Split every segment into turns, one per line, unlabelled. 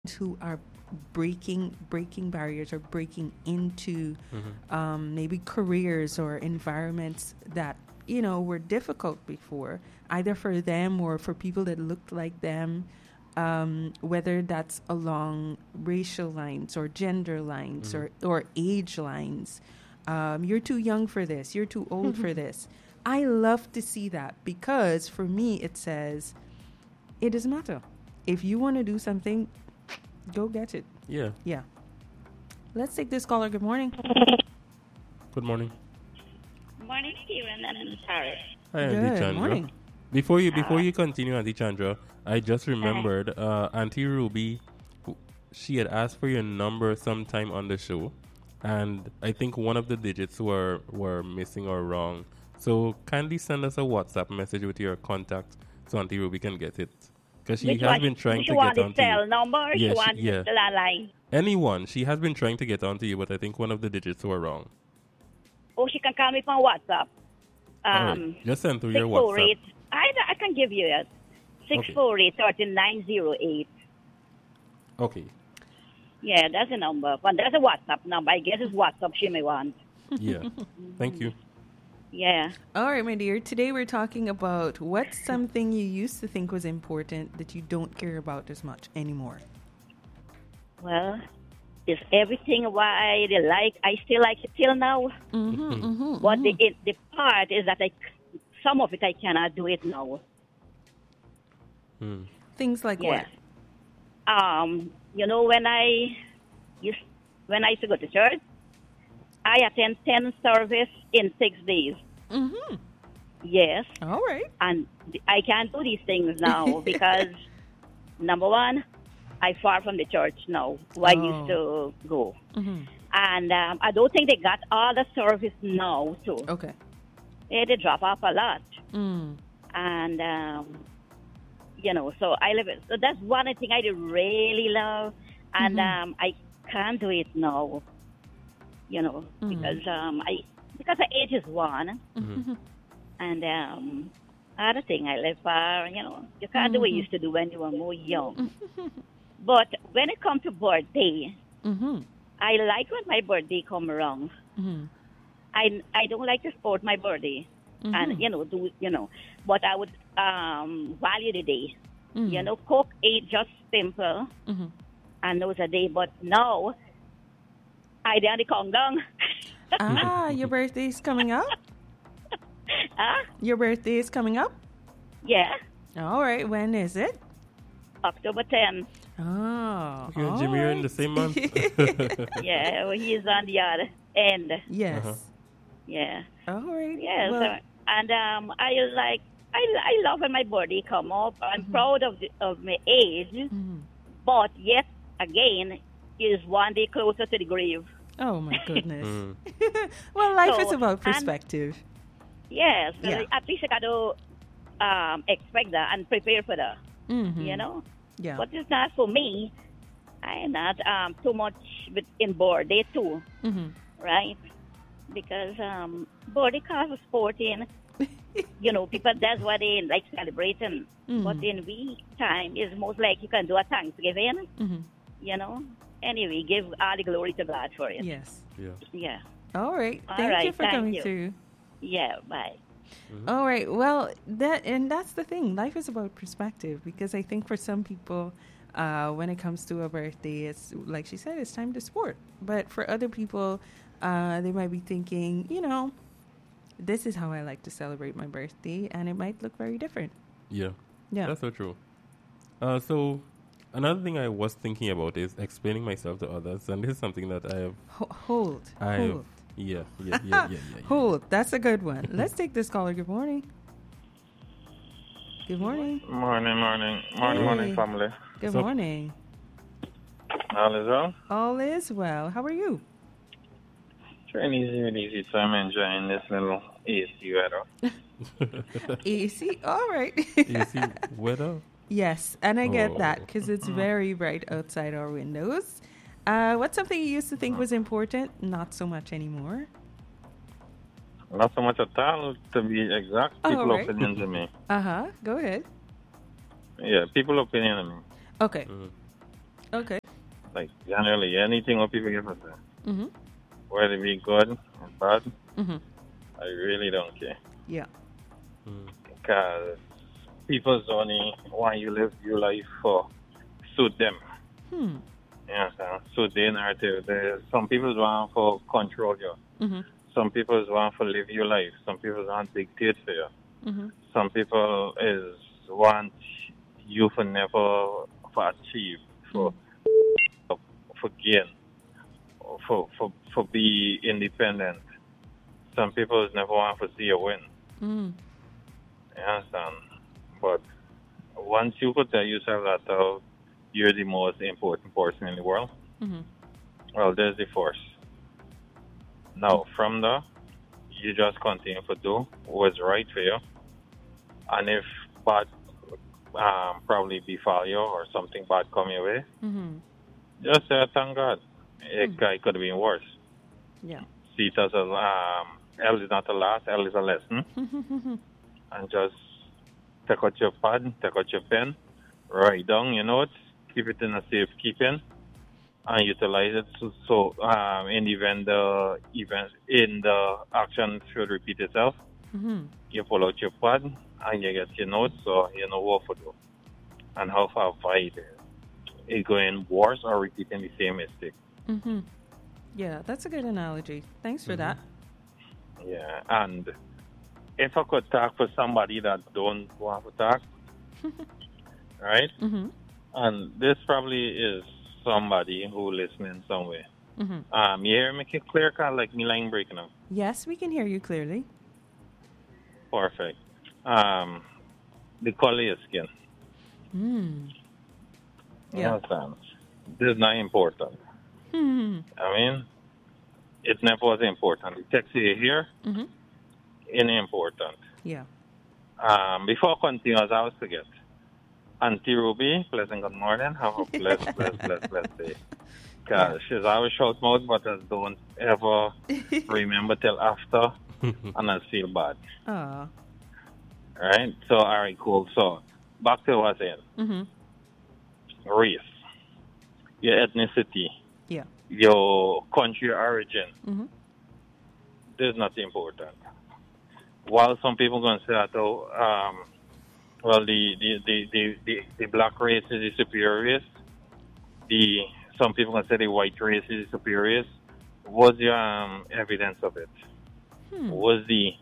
who are breaking barriers or breaking into maybe careers or environments that were difficult before, either for them or for people that looked like them, whether that's along racial lines or gender lines or age lines. You're too young for this, you're too old for this. I love to see that, because for me it says it doesn't matter. If you want to do something, go get it. Yeah. Let's take this caller. Good morning.
Good morning.
Morning, Stephen and Paris.
Hi, Auntie Chandra.
Morning.
Before you continue, Auntie Chandra, I just remembered Auntie Ruby. She had asked for your number sometime on the show, and I think one of the digits were missing or wrong. So kindly send us a WhatsApp message with your contact so Auntie Ruby can get it. Because she has been trying to get onto
cell
you.
number or she wants the landline?
Anyone. She has been trying to get onto you, but I think one of the digits were wrong.
Oh, she can call me from WhatsApp.
Right. Just send through your WhatsApp.
I can give you it. 648-3908.
Okay.
Yeah, that's the number. But that's a WhatsApp number. I guess it's WhatsApp she may want.
Yeah. Thank you.
Yeah.
All right, my dear. Today we're talking about what's something you used to think was important that you don't care about as much anymore.
Well, it's everything why they like. I still like it till now. But the part is that some of it I cannot do it now.
Things like what?
When I used to go to church, I attend 10 service in 6 days. Yes.
All right.
And I can't do these things now because, number one, I far from the church now where I used to go. And I don't think they got all the service now, too.
Okay.
They drop off a lot. And, so I live it. So that's one thing I really love. And I can't do it now. Because the age is one, and other thing I live for, you can't do what you used to do when you were more young. But when it comes to birthday, I like when my birthday come around. I don't like to sport my birthday, and but I would value the day. Cook, eat, just simple, and those are day. But now, I done the countdown.
Your birthday is coming up? Your birthday is coming up?
Yeah.
All right. When is it?
October 10th.
Oh.
You and Jimmy are in the same month?
Yeah, well, he's on the other end.
Yes.
Yeah.
All right.
Yeah.
Well,
I love when my birthday come up. I'm proud of my age, but yet again, is one day closer to the grave.
Oh my goodness. Well, life is about perspective.
Yes, at least I got to expect that and prepare for that.
Yeah.
But it's not for me. I'm not too much in birthday too, right? Because birthday cars are sporting. People, that's what they like celebrating. But in week time, is most like you can do a Thanksgiving. Anyway, give all the glory to God for it.
Yes.
Yeah.
All right. Thank you for coming through.
Yeah, bye.
All right. Well, that's the thing. Life is about perspective, because I think for some people, when it comes to a birthday, it's like she said, it's time to sport. But for other people, they might be thinking, this is how I like to celebrate my birthday, and it might look very different.
Yeah. That's so true. So another thing I was thinking about is explaining myself to others, and this is something that I have...
Hold.
Yeah.
Hold. That's a good one. Let's take this caller. Good morning. Good morning.
Morning, family.
Good morning.
All is well?
All is well. How are you?
Really easy. So I'm enjoying this little AC weather.
AC? All right.
AC weather?
Yes, and I get that because it's very bright outside our windows. What's something you used to think was important? Not so much anymore.
Not so much at all, to be exact. People opinions of me.
Go ahead.
Yeah, people opinion of me.
Okay. Okay.
Like generally, anything what people give us,
Mm-hmm.
whether it be good or bad,
Mm-hmm.
I really don't care.
Yeah.
Because people only want you live your life for suit them.
Hmm.
You understand? Suit their narrative. There's some people want for control you.
Mm-hmm.
Some people want for live your life. Some people want dictate for you.
Mm-hmm.
Some people want you for never for achieve for gain for be independent. Some people never want to see you win.
Mm.
You understand? But once you could tell yourself that you're the most important person in the world,
Mm-hmm.
well, there's the force. Now, from there, you just continue to do what's right for you. And if bad probably befall you or something bad come your way,
Mm-hmm.
just say, thank God. It could have been worse.
Yeah.
See it as a, L is not a loss, L is a lesson. And just take out your pad, take out your pen, write down your notes, keep it in a safe keeping, and utilize it so in the event in the action should repeat itself,
Mm-hmm.
you pull out your pad and you get your notes so you know what to do and how to avoid it going worse or repeating the same mistake.
Mm-hmm. Yeah, that's a good analogy. Thanks for that.
Yeah, and if I could talk for somebody that don't want to talk, right?
Mm-hmm.
And this probably is somebody who listening somewhere.
Mm-hmm.
You hear me clear, kind of like me line breaking up.
Yes, we can hear you clearly.
Perfect. The color of your skin.
Mm.
You
Yeah.
understand? This is not important.
Mm-hmm.
I mean, it never was important. The text you hear
Mm-hmm.
is important.
Yeah.
Before I continue, as I always forget, Auntie Ruby, pleasant good morning. Have a blessed day. Because she's always short mouth, but I don't ever remember till after, and I feel bad.
Ah.
Right? So, all right, cool. So, back to what I was saying.
Mm-hmm.
Race, your ethnicity,
Yeah.
your country origin.
Mm-hmm.
This is not important. While some people going to say that, well, the black race is the superior race. Some people can say the white race is the superior race. What's the evidence of it? What's the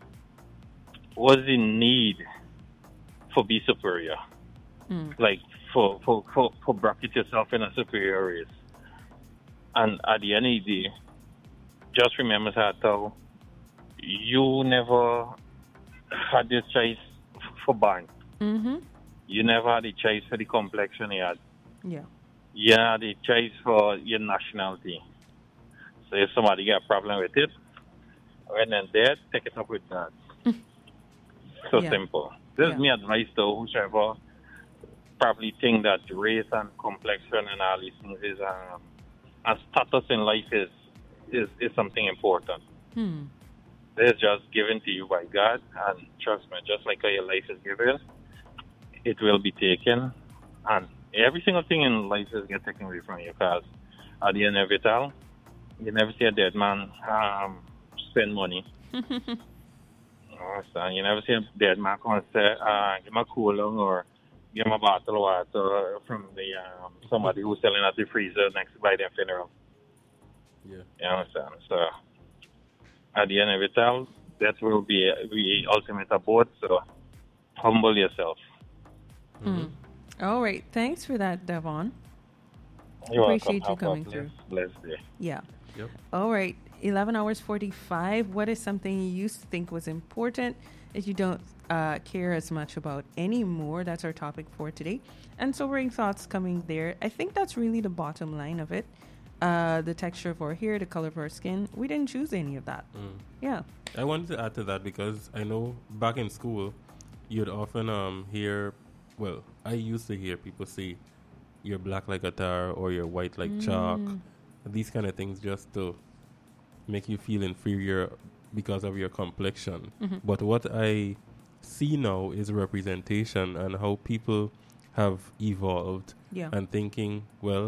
need for be superior? Like for bracket yourself in a superior race. And at the end of the day, just remember that you never had this choice for born.
Mm-hmm.
You never had a choice for the complexion you had.
Yeah.
You had a choice for your nationality. So if somebody got a problem with it, when they're dead, take it up with God. So
Yeah.
simple. This
Yeah.
is my advice to whoever probably think that race and complexion and all these things is and status in life is something important. It's just given to you by God, and trust me, just like how your life is given, it will be taken, and every single thing in life is get taken away from you. Because at the end of it all, you never see a dead man spend money. Understand? You never see a dead man come and say, "Give me a cooling," or "Give me a bottle of water" from the somebody who's selling at the freezer next by their funeral.
Yeah.
You understand? So at the end of it all, that will be the ultimate abode. So humble yourself.
All right. Thanks for that, Devon.
You're
Appreciate
welcome.
you coming
Have a
through.
blessed day.
Yeah.
Yep.
All right. 11 hours 45. What is something you used to think was important that you don't care as much about anymore? That's our topic for today. And sobering thoughts coming there. I think that's really the bottom line of it. The texture of our hair, the color of our skin. We didn't choose any of that. Yeah.
I wanted to add to that because I know back in school, you'd often hear, well, I used to hear people say, "You're black like a tar" or "You're white like chalk." These kind of things just to make you feel inferior because of your complexion. But what I see now is representation and how people have evolved
Yeah.
and thinking, well,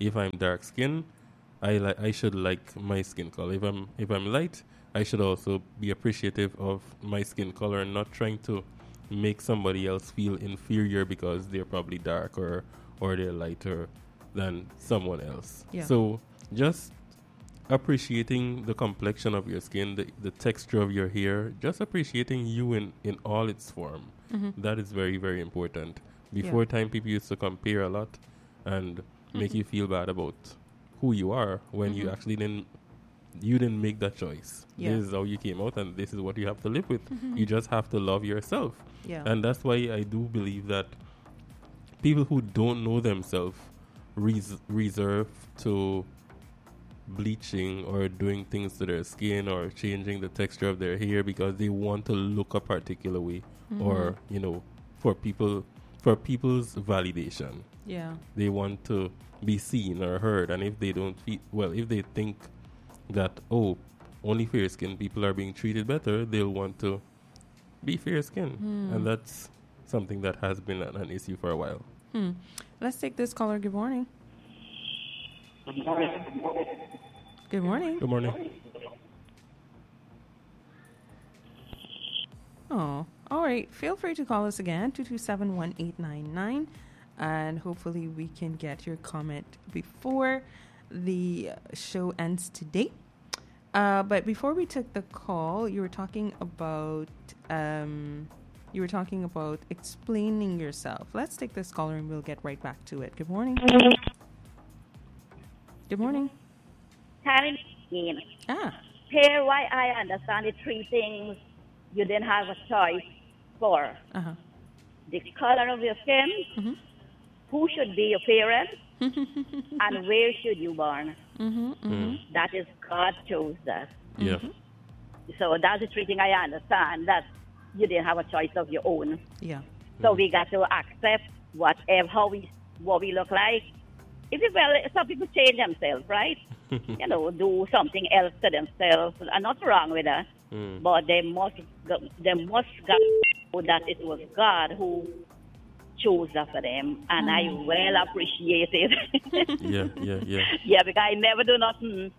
if I'm dark skinned, I should like my skin color. If I'm light, I should also be appreciative of my skin color and not trying to make somebody else feel inferior because they're probably dark or they're lighter than someone else.
Yeah.
So just appreciating the complexion of your skin, the texture of your hair, just appreciating you in all its form. That is very, very important. Before time, people used to compare a lot and make you feel bad about who you are when you actually didn't make that choice.
Yeah.
This is how you came out and this is what you have to live with. You just have to love yourself.
Yeah.
And that's why I do believe that people who don't know themselves reserve to bleaching or doing things to their skin or changing the texture of their hair because they want to look a particular way or, for people's validation.
Yeah.
They want to be seen or heard. And if they don't if they think that, only fair-skinned people are being treated better, they'll want to be fair-skinned. And that's something that has been an issue for a while.
Let's take this caller. Good morning. Good morning.
Good morning.
Oh, all right. Feel free to call us again, 227-1899, and hopefully we can get your comment before the show ends today. But before we took the call, you were talking about explaining yourself. Let's take this caller and we'll get right back to it. Good morning. Good morning.
Karen, here why I understand the three things you didn't have a choice for. The color of your skin, who should be your parents, and where should you born. That is God chose us.
Yeah.
So that's the three things I understand, that you didn't have a choice of your own.
Yeah.
So we got to accept what we look like. Some people change themselves, right? Do something else to themselves. And nothing wrong with that. But they must know that it was God who chose that for them. And I well appreciate it.
Yeah.
Yeah, because I never do nothing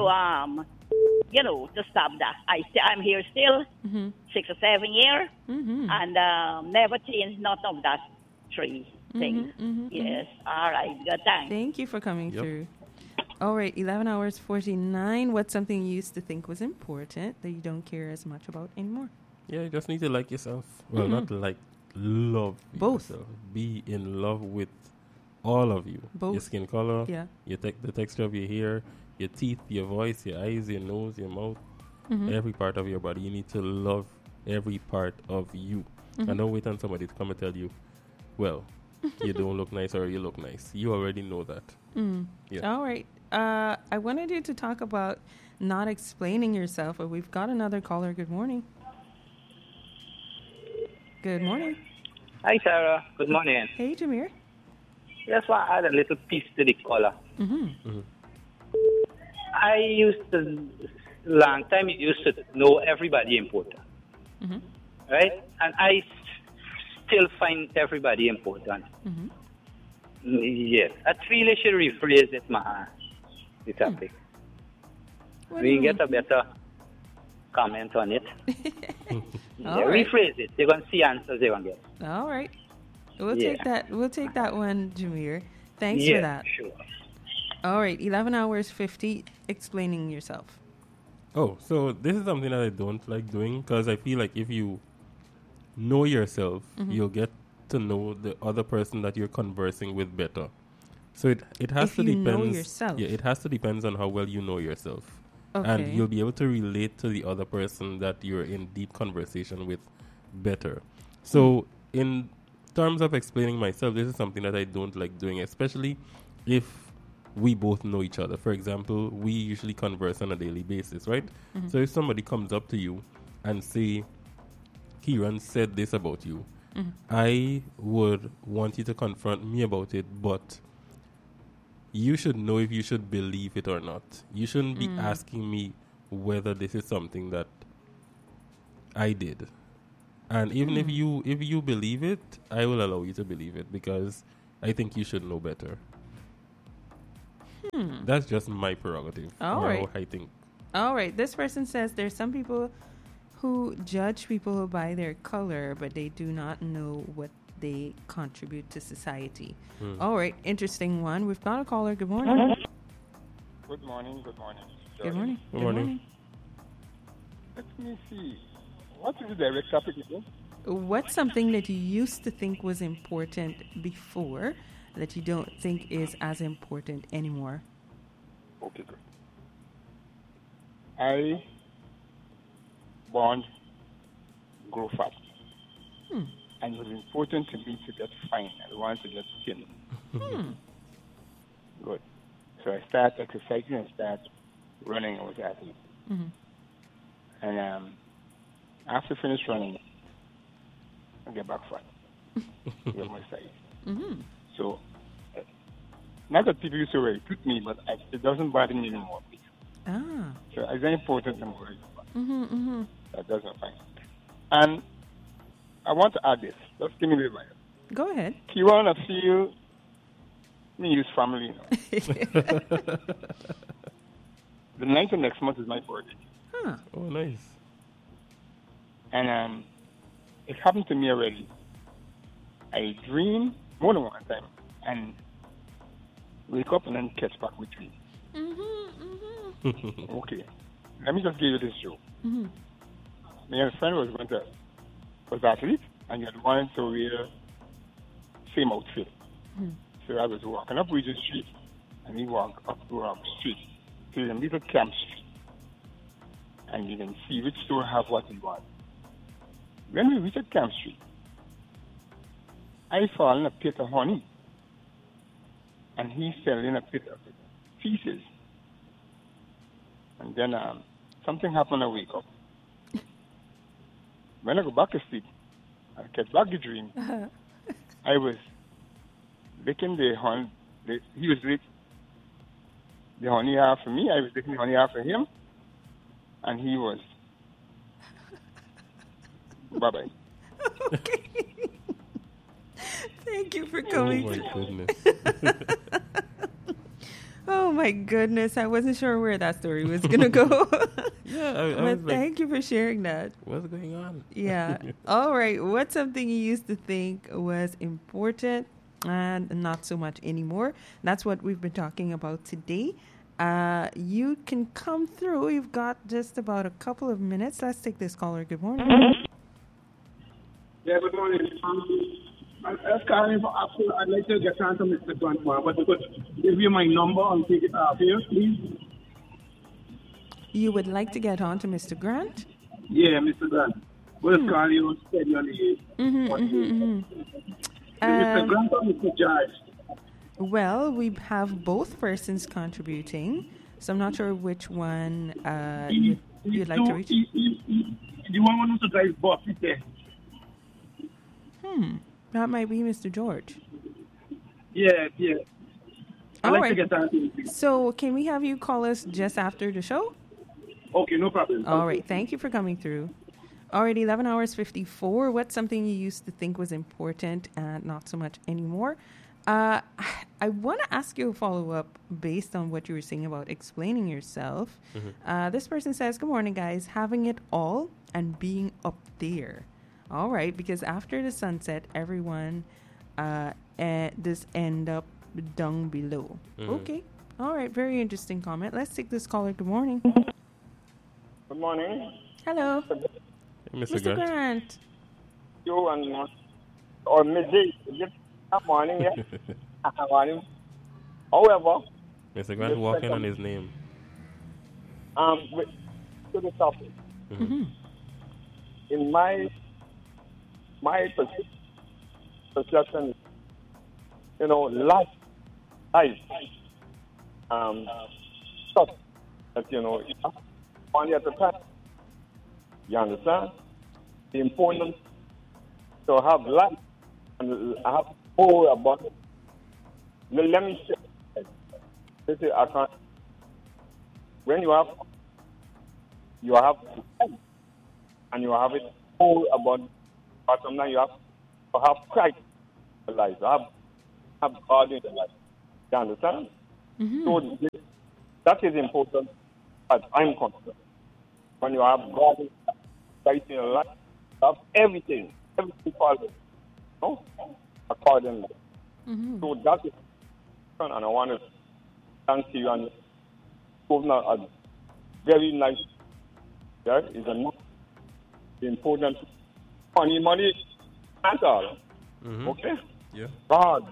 to stop that. I'm here still, 6 or 7 years, and never changed none of that three things. Yes. All right. Good. Thanks.
Thank you for coming through. All right, 11 hours 49. What's something you used to think was important that you don't care as much about anymore?
Yeah, you just need to like yourself. Well, not like, love
both.
Yourself. Be in love with all of you.
Both.
Your skin color, the texture of your hair, your teeth, your voice, your eyes, your nose, your mouth, every part of your body. You need to love every part of you. And don't wait on somebody to come and tell you, well, you don't look nice or you look nice. You already know that. Yeah.
All right. I wanted you to talk about not explaining yourself, but we've got another caller. Good morning. Good morning.
Hi, Sarah. Good morning.
Hey, Jameer.
Just want to add a little piece to the caller. I long time used to know everybody important. Right? And I still find everybody important. Yes. I really should rephrase it, the topic. We get a better comment on it. Rephrase it. They're going to see answers they're going to get.
All right. We'll take that. We'll take that one, Jameer. Thanks for that.
Sure.
All right. 11 hours 50. Explaining yourself.
Oh, so this is something that I don't like doing because I feel like if you know yourself, you'll get to know the other person that you're conversing with better. So it has to depend.
Know yourself.
Yeah, it has to depend on how well you know yourself.
Okay.
And you'll be able to relate to the other person that you're in deep conversation with better. So in terms of explaining myself, this is something that I don't like doing, especially if we both know each other. For example, we usually converse on a daily basis, right? So if somebody comes up to you and say, Kieran said this about you, I would want you to confront me about it, but you should know if you should believe it or not. You shouldn't be asking me whether this is something that I did. And even if you believe it, I will allow you to believe it because I think you should know better. That's just my prerogative.
All right.
I think.
All right. This person says there's some people who judge people by their color, but they do not know what they contribute to society. All right. Interesting one. We've got a caller. Good morning.
Good morning. Good morning.
Good morning.
Good morning.
Let me see. What is the direct topic again?
What's something that you used to think was important before that you don't think is as important anymore?
Okay, good. I want grow fat. And it was important to me to get fine. I want to get thin. Good. So I start exercising and start running. I was athlete. And after finish running, I get back fat. Get my size. So not that people used to really put me, but it doesn't bother me anymore. So it's very important I'm worried about. That doesn't fine. And I want to add this. Just give me the advice.
Go ahead.
You want to feel me use family, you know. The 9th of next month is my birthday.
Oh, nice.
And it happened to me already. I dream more than one time and wake up and then catch back with dream. Okay. Let me just give you this joke. Me and a friend was athlete and had wanted to wear same outfit. So I was walking up Regent Street and he walked up Rock Street to the little Camp Street. And you can see which store have what he wants. When we reached Camp Street, I fall in a pit of honey. And he fell in a pit of feces. And then something happened, I wake up. When I go back to sleep, I get back the dream. I was licking the honey. He was licking the honey after me. I was licking the honey after him. And he was. Bye-bye.
Okay. Thank you for coming.
Oh, my goodness.
Oh, my goodness. I wasn't sure where that story was going to go.
Yeah,
but thank you for sharing that.
What's going on?
Yeah. All right. What's something you used to think was important and not so much anymore? That's what we've been talking about today. You can come through. You've got just about a couple of minutes. Let's take this caller. Good morning.
Yeah, good morning. I was calling for Apple. I'd like to get on to Mr. Grant more, but you could give me my number and take it off here, please.
You would like to get on to Mr. Grant?
Yeah, Mr. Grant. We'll call you steady on the air. Mr. Grant or Mr. George?
Well, we have both persons contributing, so I'm not sure which one you'd like to reach.
You want one to drive bus, there?
That might be Mr. George.
Yeah. I'd like
right.
to get on to you.
So can we have you call us just after the show?
Okay, no problem.
All right. Thank you for coming through. All right, 11 hours 54. What's something you used to think was important and not so much anymore? I want to ask you a follow-up based on what you were saying about explaining yourself. This person says, good morning, guys. Having it all and being up there. All right, because after the sunset, everyone just end up down below. Okay. All right, very interesting comment. Let's take this caller. Good morning.
Good morning.
Hello.
Mr.
Grant.
You and or midday. Good morning, yeah. Morning. However,
Mr. Grant walking on his name.
To the topic. In my perception, life, stuff that, only at the time. You understand? The importance to have life and have whole abundance. Let me say, when you have life and you have it whole abundance, but sometimes you have to have Christ in life, have God in the life. You understand?
So that is important as I'm concerned. When you have God right in your life, you have everything follows, accordingly. So that is, and I want to thank you and Governor a very nice. That is important. Money, and all. Okay.
Yeah.
God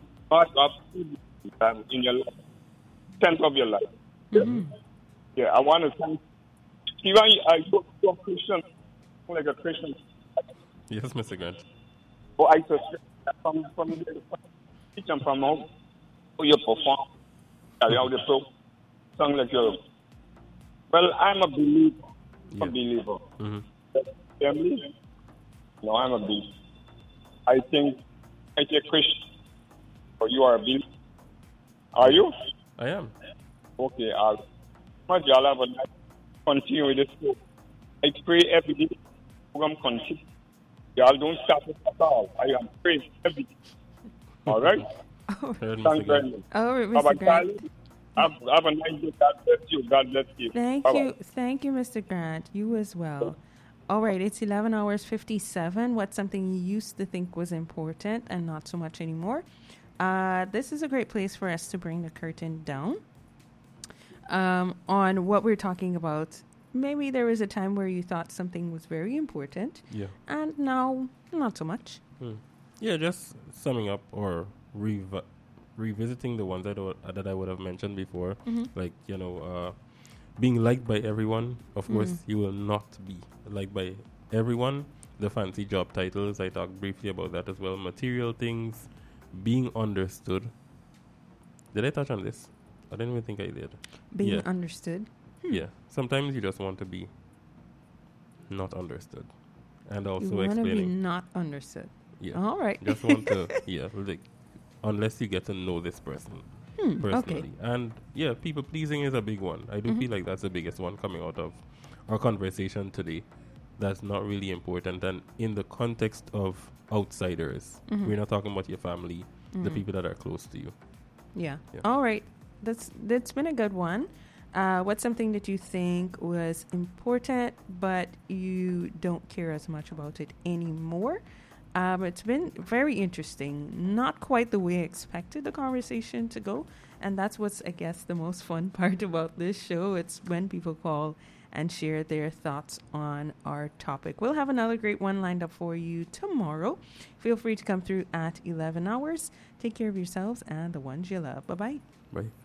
in your life, sense of your life. Yeah, I want to thank. Even I go to a Christian, like a Christian.
Yes, Mr. Grant.
Oh, I suspect from the teach and from how you perform, carry out the song like you. Well, I'm a believer.
Yeah.
A believer. Family? No, I'm a believer. I think I'm a Christian. Or you are a believer. Are you?
I am.
Okay, I'll have a nice continue with this show. I pray every day. Program continue. Y'all don't stop it at all. I am praying every day. All right? Thanks very much.
All right, Mr. Grant.
Have a nice day. God bless you. God bless you.
Thank
Bye-bye.
you. Thank you, Mr. Grant. You as well. All right, it's 11 hours 57. What's something you used to think was important and not so much anymore? This is a great place for us to bring the curtain down on what we're talking about. Maybe there was a time where you thought something was very important, and now not so much.
Yeah, just summing up or revisiting the ones that I would have mentioned before, like being liked by everyone. Of course, you will not be liked by everyone. The fancy job titles, I talked briefly about that as well. Material things, being understood. Did I touch on this? I didn't even think I did.
Being understood.
Yeah, sometimes you just want to be not understood, and also
you want to be
explaining.
not understood.
Yeah,
all right.
Just want to like, unless you get to know this person personally,
okay.
And people pleasing is a big one. I do feel like that's the biggest one coming out of our conversation today. That's not really important, and in the context of outsiders, we're not talking about your family, the people that are close to you.
Yeah. All right. That's been a good one. What's something that you think was important, but you don't care as much about it anymore? It's been very interesting. Not quite the way I expected the conversation to go. And that's what's, I guess, the most fun part about this show. It's when people call and share their thoughts on our topic. We'll have another great one lined up for you tomorrow. Feel free to come through at 11 hours. Take care of yourselves and the ones you love. Bye-bye.
Bye.